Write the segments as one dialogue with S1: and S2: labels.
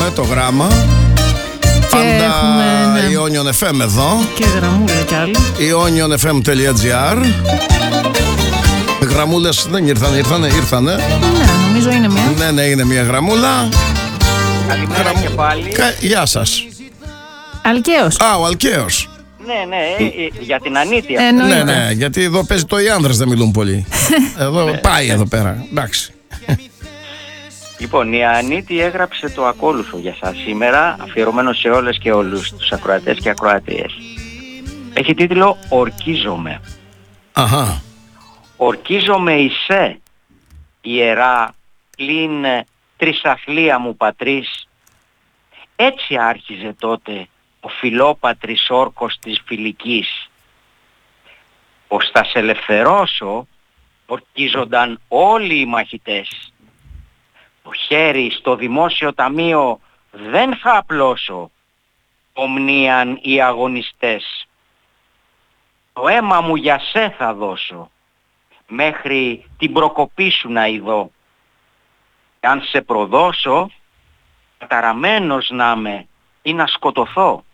S1: έχουμε το γράμμα.
S2: Και
S1: Πάντα
S2: έχουμε, ναι,
S1: Ionion FM εδώ.
S2: και γραμμούλα κι άλλοι.
S1: ionionfm.gr. Γραμμούλες δεν ήρθανε.
S2: Ναι, νομίζω είναι μία.
S1: Ναι, είναι μία γραμμούλα.
S3: Καλημέρα και πάλι.
S1: Γεια σας.
S2: Αλκαίος.
S1: Ο Αλκαίος.
S3: Ναι, για την Ανίτη.
S2: Εννοείται.
S1: Ναι, γιατί εδώ παίζει το οι άνδρες δεν μιλούν πολύ. Εδώ πάει εδώ πέρα. Εντάξει.
S3: Λοιπόν, η Ανίτη έγραψε το ακόλουθο για σας σήμερα, αφιερωμένο σε όλες και όλους τους ακροατές και ακροατίες. Έχει τίτλο «Ορκίζομαι».
S1: Αχα.
S3: «Ορκίζομαι εισέ, ιερά πλην τρισαθλία μου πατρίς». Έτσι άρχιζε τότε ο φιλόπατρης όρκος της φιλικής. Πως θα σε ελευθερώσω, ορκίζονταν όλοι οι μαχητές. Το χέρι στο δημόσιο ταμείο δεν θα απλώσω, ομνίαν οι αγωνιστές. Το αίμα μου για σε θα δώσω, μέχρι την προκοπή σου να ειδώ. Κι αν σε προδώσω, καταραμένος να με ή να σκοτωθώ.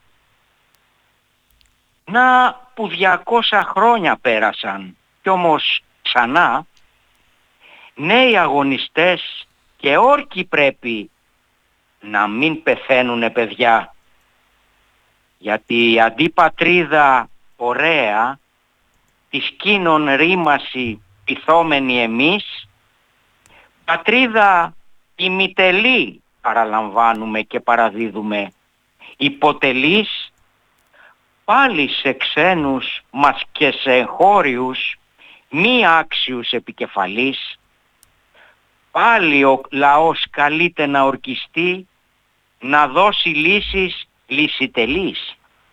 S3: Να που 200 χρόνια πέρασαν, κι όμως ξανά, νέοι αγωνιστές και όρκοι πρέπει να μην πεθαίνουνε παιδιά. Γιατί η αντίπατρίδα ωραία, της κείνων ρήμαση πειθόμενοι εμείς, πατρίδα ημιτελή παραλαμβάνουμε και παραδίδουμε, υποτελείς πάλι σε ξένους μας και σε εγχώριους μη άξιους επικεφαλής. Πάλι ο λαός καλείται να ορκιστεί, να δώσει λύσεις λυσιτελείς.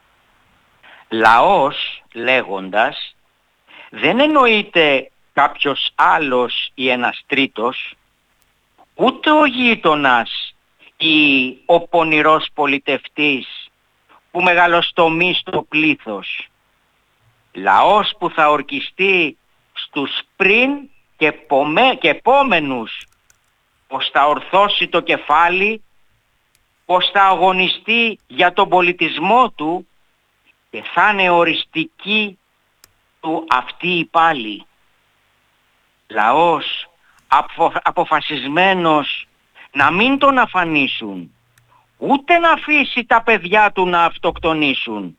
S3: Λαός, λέγοντας, δεν εννοείται κάποιος άλλος ή ένας τρίτος, ούτε ο γείτονας ή ο πονηρός πολιτευτής που μεγαλοστομεί στο πλήθος. Λαός που θα ορκιστεί στους πριν και επόμενους, πως θα ορθώσει το κεφάλι, πως θα αγωνιστεί για τον πολιτισμό του και θα είναι οριστική του αυτή η πάλι. Λαός αποφασισμένος να μην τον αφανίσουν, ούτε να αφήσει τα παιδιά του να αυτοκτονήσουν.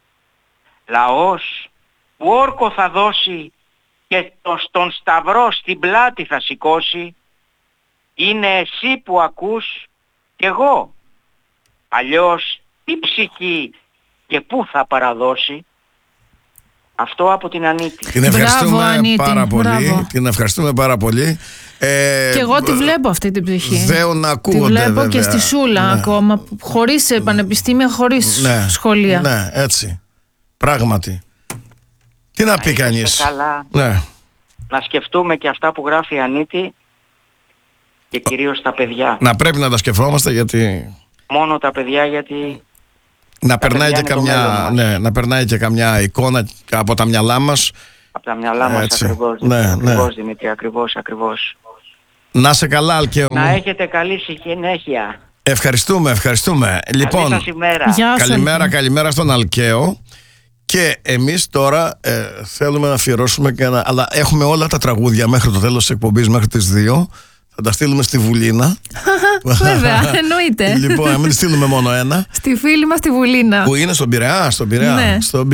S3: Λαός που όρκο θα δώσει και στον σταυρό στην πλάτη θα σηκώσει, είναι εσύ που ακούς κι εγώ. Αλλιώς τι ψυχή και πού θα παραδώσει. Αυτό από την Ανίτη.
S1: Την ευχαριστούμε.
S2: Μπράβο, Ανίτη.
S1: Πάρα πολύ.
S2: Μπράβο.
S1: Την ευχαριστούμε πάρα πολύ.
S2: Και εγώ τη βλέπω αυτή την ψυχή.
S1: Δέον ακούγονται,
S2: τη βλέπω
S1: βέβαια.
S2: και στη Σούλα ακόμα, χωρίς πανεπιστήμια, χωρίς σχολεία.
S1: Ναι, έτσι. Πράγματι. Τι να πει κανείς.
S3: Καλά.
S1: Ναι.
S3: Να σκεφτούμε και αυτά που γράφει η Ανίτη και κυρίως τα παιδιά.
S1: Να πρέπει να τα σκεφτόμαστε γιατί...
S3: Μόνο τα παιδιά, γιατί...
S1: Να περνάει, να περνάει και καμιά εικόνα από τα μυαλά μας.
S3: Από τα μυαλά μας, ακριβώς. Ακριβώς, Δημήτρη, ακριβώς.
S1: Να είσαι καλά, Αλκαίο.
S3: Να έχετε καλή συνέχεια.
S1: Ευχαριστούμε. Λοιπόν,
S3: καλή σας ημέρα.
S1: Καλημέρα στον Αλκαίο. Και εμείς τώρα θέλουμε να αφιερώσουμε αλλά έχουμε όλα τα τραγούδια μέχρι το τέλος της εκπομπής, μέχρι τις 2. Θα τα στείλουμε στη Βουλίνα.
S2: Βέβαια, εννοείται.
S1: Λοιπόν, να μην στείλουμε μόνο ένα.
S2: Στη φίλη μας τη Βουλίνα.
S1: Που είναι στον Πειραιά,
S2: Ναι.
S1: Στον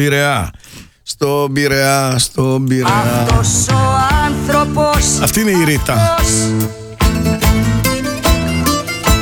S1: Πειραιά.
S4: Αυτός ο άνθρωπος,
S1: αυτή είναι η Ρίτα.